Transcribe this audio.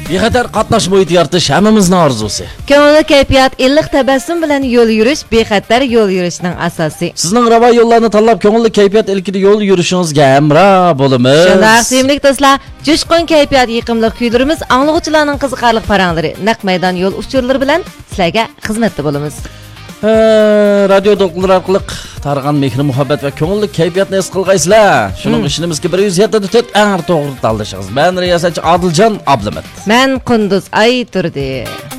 Bexatar qatnash muhiti yaratish hammamizning orzusi. Ko'ngilli kayfiyat, iliq tabassum bilan yo'l yurish bexatar yo'l yurishning asosi. Sizning ravo yo'llarni tanlab, ko'ngilli kayfiyat ilkida yo'l yurishingizga hamroh bo'lamiz. Shunday sevimli do'stlar, jo'shqin kayfiyat, yiqimli kuylarimiz, anglovchilarning qiziqarli paranglari, naq maydon yo'l uchurlari bilan sizlarga xizmatda bo'lamiz. Radio do'qlar orqali targ'an mehr muhabbat va ko'ngilli kayfiyatni his qilgaysizlar. Shuning ishinimizga 107.4 eng to'g'ri tanlashingiz. Men riyosatchi Odiljon Abdumat. Men Qunduz Ayturdi.